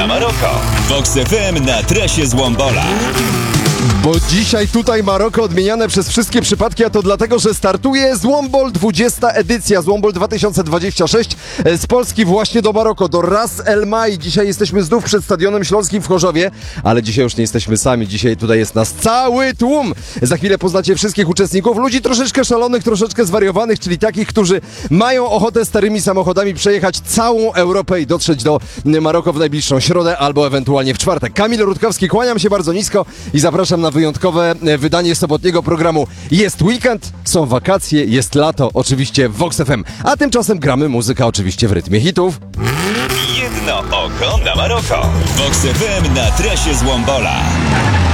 na Maroko. Vox FM na trasie z Łombola. Bo dzisiaj tutaj Maroko odmieniane przez wszystkie przypadki, a to dlatego, że startuje Złombol 20. edycja, Złombol 2026 z Polski właśnie do Maroko, do Ras El Mai. Dzisiaj jesteśmy znów przed Stadionem Śląskim w Chorzowie, ale dzisiaj już nie jesteśmy sami, dzisiaj tutaj jest nas cały tłum. Za chwilę poznacie wszystkich uczestników, ludzi troszeczkę szalonych, troszeczkę zwariowanych, czyli takich, którzy mają ochotę starymi samochodami przejechać całą Europę i dotrzeć do Maroko w najbliższą środę albo ewentualnie w czwartek. Kamil Rutkowski, kłaniam się bardzo nisko i zapraszam na wyjątkowe wydanie sobotniego programu. Jest weekend, są wakacje, jest lato, oczywiście w Vox FM, a tymczasem gramy muzykę oczywiście w rytmie hitów. Jedno oko na Maroko. Vox FM na trasie z Łombola.